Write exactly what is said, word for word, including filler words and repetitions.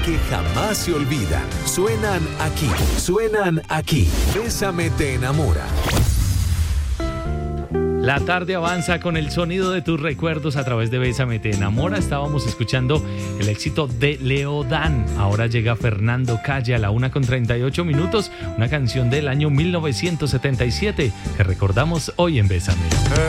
que jamás se olvidan. Suenan aquí, suenan aquí. Bésame te enamora. La tarde avanza con el sonido de tus recuerdos a través de Bésame te enamora. Estábamos escuchando el éxito de Leodán. Ahora llega Fernando Calle a la una con treinta y ocho minutos. Una canción del año mil novecientos setenta y siete que recordamos hoy en Bésame.